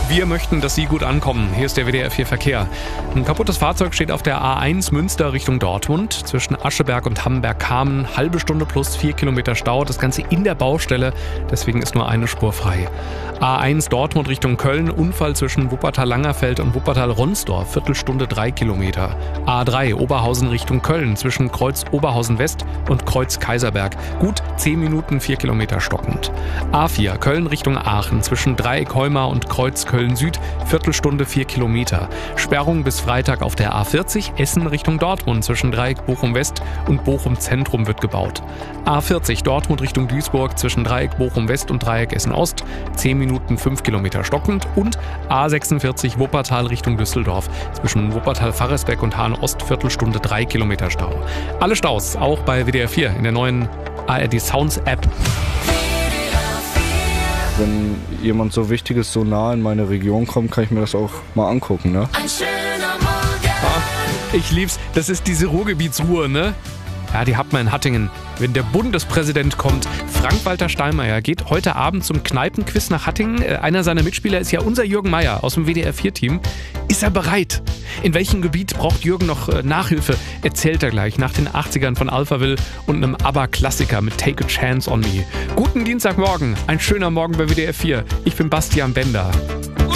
Wir möchten, dass Sie gut ankommen. Hier ist der WDR 4 Verkehr. Ein kaputtes Fahrzeug steht auf der A1 Münster Richtung Dortmund. Zwischen Ascheberg und Hamberg-Kamen. Halbe Stunde plus 4 Kilometer Stau. Das Ganze in der Baustelle. Deswegen ist nur eine Spur frei. A1 Dortmund Richtung Köln. Unfall zwischen Wuppertal-Langerfeld und Wuppertal-Ronsdorf. Viertelstunde 3 Kilometer. A3 Oberhausen Richtung Köln. Zwischen Kreuz Oberhausen West und Kreuz Kaiserberg. Gut 10 Minuten 4 Kilometer stockend. A4 Köln Richtung Aachen. Zwischen Dreieck Heumar und Kreuz Köln Süd, Viertelstunde 4 Kilometer. Sperrung bis Freitag auf der A40, Essen Richtung Dortmund. Zwischen Dreieck Bochum West und Bochum Zentrum wird gebaut. A40 Dortmund Richtung Duisburg, zwischen Dreieck Bochum West und Dreieck Essen Ost, 10 Minuten 5 Kilometer stockend. Und A46 Wuppertal Richtung Düsseldorf, zwischen Wuppertal-Faresbeck und Hahn Ost, Viertelstunde 3 Kilometer Stau. Alle Staus, auch bei WDR 4 in der neuen ARD Sounds App. Wenn jemand so Wichtiges so nah in meine Region kommt, kann ich mir das auch mal angucken, ne? Ein schöner Morgen. Ich lieb's, das ist diese Ruhrgebietsruhe, ne? Ja, die hat man in Hattingen. Wenn der Bundespräsident kommt, Frank-Walter Steinmeier geht heute Abend zum Kneipenquiz nach Hattingen. Einer seiner Mitspieler ist ja unser Jürgen Meier aus dem WDR 4-Team. Ist er bereit? In welchem Gebiet braucht Jürgen noch Nachhilfe? Erzählt er gleich nach den 80ern von Alphaville und einem ABBA-Klassiker mit Take a Chance on Me. Guten Dienstagmorgen, ein schöner Morgen bei WDR 4. Ich bin Bastian Bender.